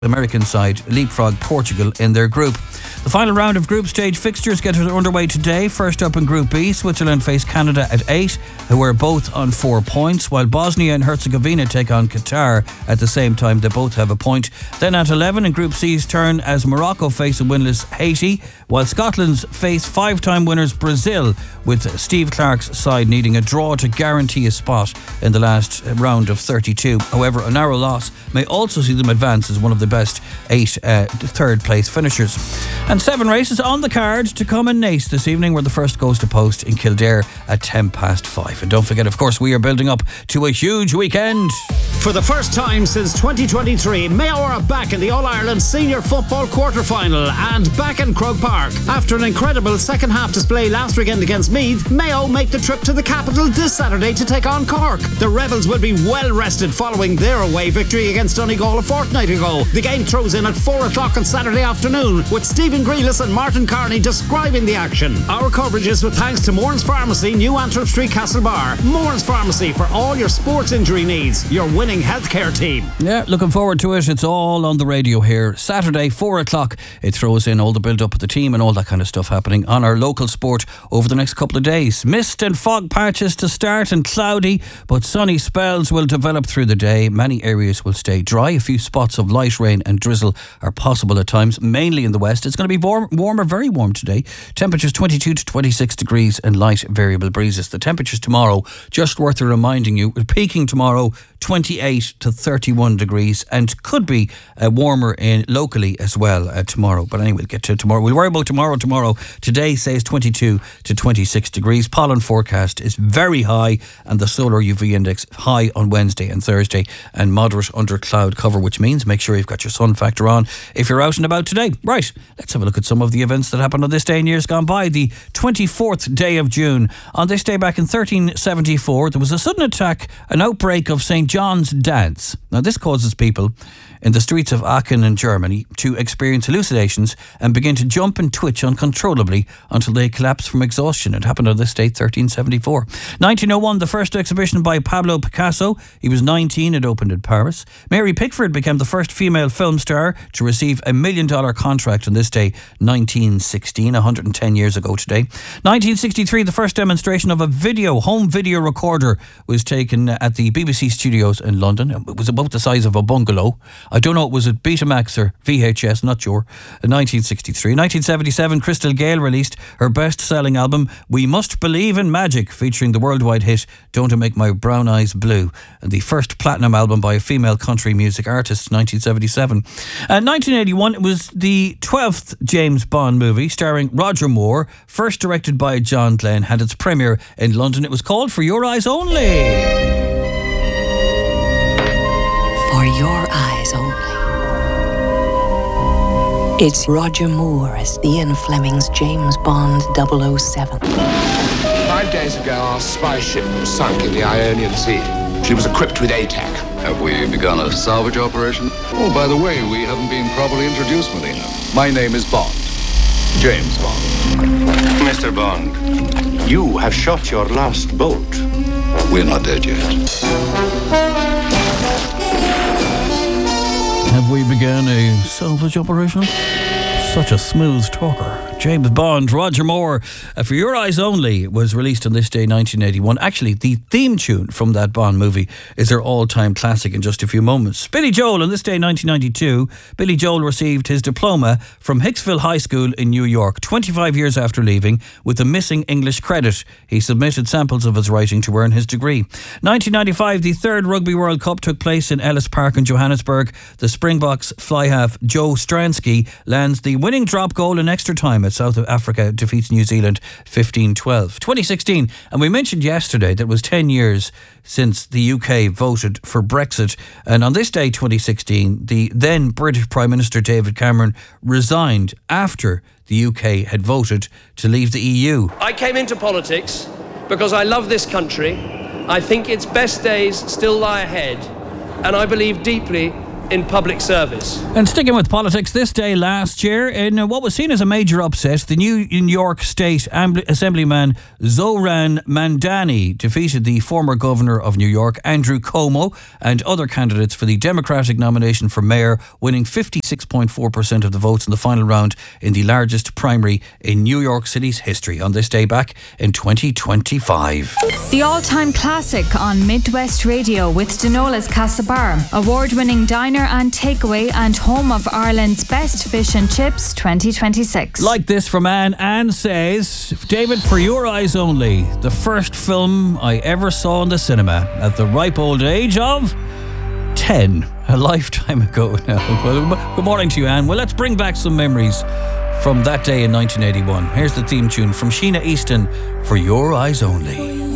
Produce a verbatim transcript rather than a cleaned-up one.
American side leapfrog Portugal in their group. The final round of group stage fixtures get underway today. First up in Group B, Switzerland face Canada at eight, who are both on four points, while Bosnia and Herzegovina take on Qatar at the same time. They both have a point. Then at eleven in Group C's turn as Morocco face a winless Haiti, while Scotland's face five-time winners Brazil, with Steve Clarke's side needing a draw to guarantee a spot in the last round of thirty-two. However, a narrow loss may also see them advance as one of the best eight uh, third place finishers. And seven races on the card to come in Naas this evening, where the first goes to post in Kildare at ten past five. And don't forget, of course, we are building up to a huge weekend. For the first time since twenty twenty-three, Mayo are back in the All-Ireland Senior Football quarter-final and back in Croke Park. After an incredible second half display last weekend against Meath, Mayo make the trip to the capital this Saturday to take on Cork. The Rebels will be well rested following their away victory against Donegal a fortnight ago. The game throws in at four o'clock on Saturday afternoon, with Stephen Grealis and Martin Carney describing the action. Our coverage is with thanks to Moran's Pharmacy, New Antrim Street, Castlebar. Moran's Pharmacy for all your sports injury needs. Your winning healthcare team. Yeah, looking forward to it. It's all on the radio here. Saturday, four o'clock. It throws in all the build-up of the team and all that kind of stuff happening on our local sport over the next couple of days. Mist and fog patches to start and cloudy, but sunny spells will develop through the day. Many areas will stay dry. A few spots of light rain and drizzle are possible at times, mainly in the west. It's going to be warm, warmer, very warm today. Temperatures twenty-two to twenty-six degrees and light variable breezes. The temperatures tomorrow, just worth reminding you, peaking tomorrow twenty-eight to thirty-one degrees, and could be uh, warmer in locally as well uh, tomorrow. But anyway, we'll get to tomorrow. We'll worry about tomorrow tomorrow. Today says twenty-two to twenty-six degrees. Pollen forecast is very high, and the solar U V index high on Wednesday and Thursday, and moderate under cloud cover, which means make sure you've got your sun factor on if you're out and about today. Right, let's have a look at some of the events that happened on this day in years gone by. The twenty-fourth day of June. On this day back in thirteen seventy-four, there was a sudden attack, an outbreak of Saint John's dance. Now this causes people in the streets of Aachen in Germany to experience hallucinations and begin to jump and twitch uncontrollably until they collapse from exhaustion. It happened on this day, thirteen seventy-four. nineteen oh one, the first exhibition by Pablo Picasso. He was nineteen, it opened in Paris. Mary Pickford became the first female film star to receive a million dollar contract on this day, nineteen sixteen, one hundred ten years ago today. nineteen sixty-three, the first demonstration of a video, home video recorder was taken at the B B C studios in London. It was about the size of a bungalow. I don't know, was it Betamax or V H S, not sure. In nineteen sixty-three. nineteen seventy-seven, Crystal Gayle released her best-selling album, We Must Believe in Magic, featuring the worldwide hit Don't It Make My Brown Eyes Blue, and the first platinum album by a female country music artist, nineteen seventy-seven. And nineteen eighty-one, it was the twelfth James Bond movie, starring Roger Moore, first directed by John Glenn, had its premiere in London. It was called For Your Eyes Only. For your eyes only. It's Roger Moore as Ian Fleming's James Bond double oh seven. Five days ago, our spy ship was sunk in the Ionian Sea. She was equipped with A TAC. Have we begun a salvage operation? Oh, by the way, we haven't been properly introduced, Melina. My name is Bond. James Bond. Mister Bond, you have shot your last bolt. We're not dead yet. Have we begun a salvage operation? Such a smooth talker. James Bond, Roger Moore, uh, For Your Eyes Only was released on this day, nineteen eighty-one. Actually, the theme tune from that Bond movie is their all-time classic in just a few moments. Billy Joel, on this day, nineteen ninety-two, Billy Joel received his diploma from Hicksville High School in New York, twenty-five years after leaving, with a missing English credit. He submitted samples of his writing to earn his degree. nineteen ninety-five, the third Rugby World Cup took place in Ellis Park in Johannesburg. The Springboks fly-half Joe Stransky lands the winning drop goal in extra time at South Africa defeats New Zealand fifteen twelve. twenty sixteen, and we mentioned yesterday that it was ten years since the U K voted for Brexit, and on this day, twenty sixteen, the then British Prime Minister David Cameron resigned after the U K had voted to leave the E U. I came into politics because I love this country. I think its best days still lie ahead, and I believe deeply in public service. And sticking with politics, this day last year, in what was seen as a major upset, the New York State Assemblyman Zoran Mandani defeated the former governor of New York, Andrew Cuomo, and other candidates for the Democratic nomination for mayor, winning fifty-six point four percent of the votes in the final round in the largest primary in New York City's history on this day back in twenty twenty-five. The all-time classic on Midwest Radio with Denola's Casa Bar, award-winning diner and takeaway and home of Ireland's best fish and chips twenty twenty-six. Like this from Anne. Anne says, David, For Your Eyes Only, the first film I ever saw in the cinema at the ripe old age of ten, a lifetime ago now. Well, good morning to you, Anne. Well, let's bring back some memories from that day in nineteen eighty-one. Here's the theme tune from Sheena Easton, For Your Eyes Only.